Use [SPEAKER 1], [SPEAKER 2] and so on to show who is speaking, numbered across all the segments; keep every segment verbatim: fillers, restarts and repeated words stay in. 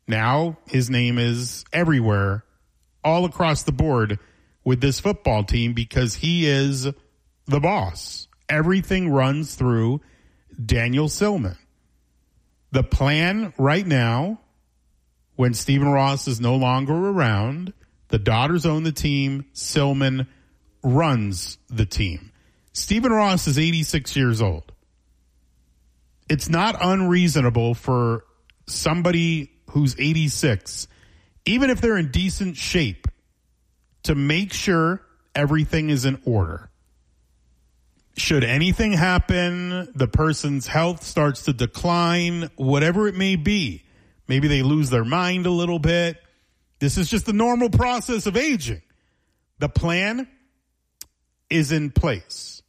[SPEAKER 1] Now his name is everywhere, all across the board with this football team because he is the boss. Everything runs through Daniel Silman. The plan right now, when Stephen Ross is no longer around, the daughters own the team, Silman runs the team. Stephen Ross is eighty-six years old. It's not unreasonable for somebody who's eighty-six, even if they're in decent shape, to make sure everything is in order. Should anything happen, the person's health starts to decline, whatever it may be, maybe they lose their mind a little bit. This is just the normal process of aging. The plan is in place.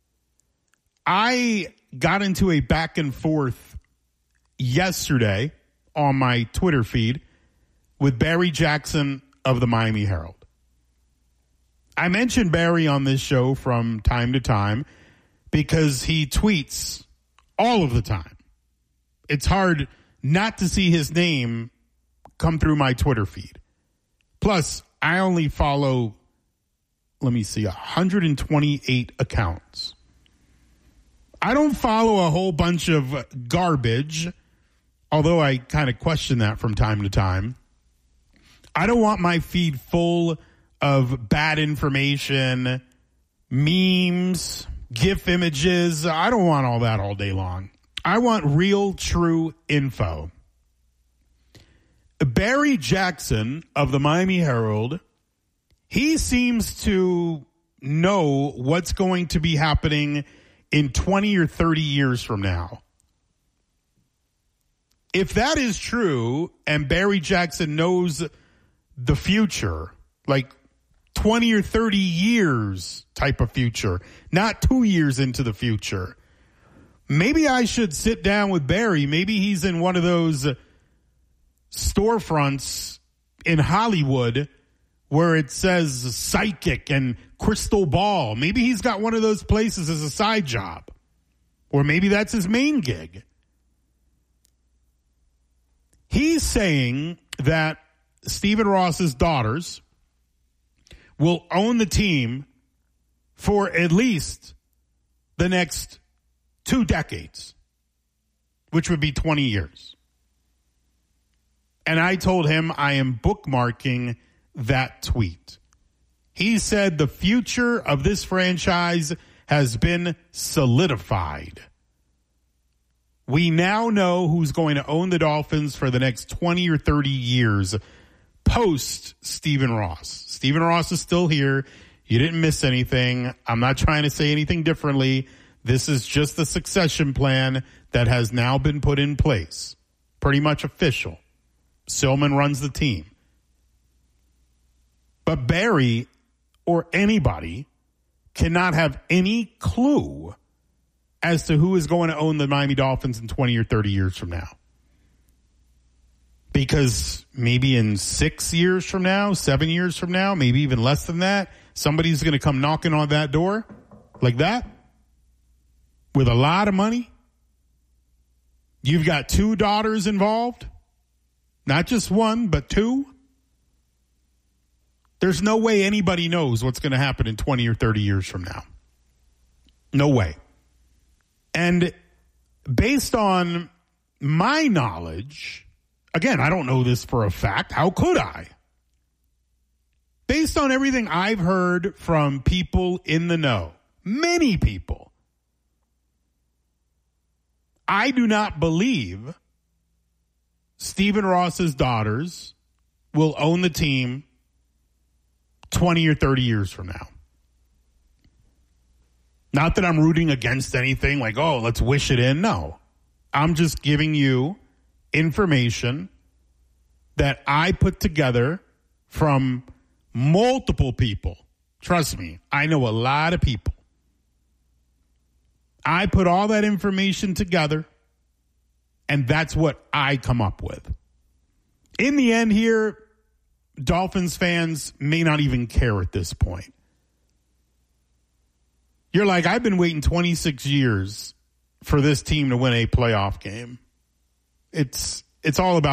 [SPEAKER 1] I got into a back and forth yesterday on my Twitter feed with Barry Jackson of the Miami Herald. I mentioned Barry on this show from time to time because he tweets all of the time. It's hard not to see his name come through my Twitter feed. Plus, I only follow, let me see, one hundred twenty-eight accounts. I don't follow a whole bunch of garbage, although I kind of question that from time to time. I don't want my feed full of bad information, memes, GIF images. I don't want all that all day long. I want real, true info. Barry Jackson of the Miami Herald, he seems to know what's going to be happening in twenty or thirty years from now. If that is true, and Barry Jackson knows the future, like twenty or thirty years type of future, not two years into the future, maybe I should sit down with Barry. Maybe he's in one of those storefronts in Hollywood where it says psychic and crystal ball. Maybe he's got one of those places as a side job. Or maybe that's his main gig. He's saying that Stephen Ross's daughters will own the team for at least the next two decades, which would be twenty years. And I told him I am bookmarking that tweet. He said the future of this franchise has been solidified. We now know who's going to own the Dolphins for the next twenty or thirty years post Stephen Ross. Stephen Ross is still here. You didn't miss anything. I'm not trying to say anything differently. This is just the succession plan that has now been put in place. Pretty much official. Silman runs the team. But Barry or anybody cannot have any clue as to who is going to own the Miami Dolphins in twenty or thirty years from now. Because maybe in six years from now, seven years from now, maybe even less than that, somebody's going to come knocking on that door like that with a lot of money. You've got two daughters involved, not just one, but two. There's no way anybody knows what's going to happen in twenty or thirty years from now. No way. And based on my knowledge, again, I don't know this for a fact. How could I? Based on everything I've heard from people in the know, many people, I do not believe Stephen Ross's daughters will own the team twenty or thirty years from now. Not that I'm rooting against anything like, oh, let's wish it in. No. I'm just giving you information that I put together from multiple people. Trust me, I know a lot of people. I put all that information together, and that's what I come up with. In the end here, Dolphins fans may not even care at this point. You're like, I've been waiting twenty-six years for this team to win a playoff game. It's it's all about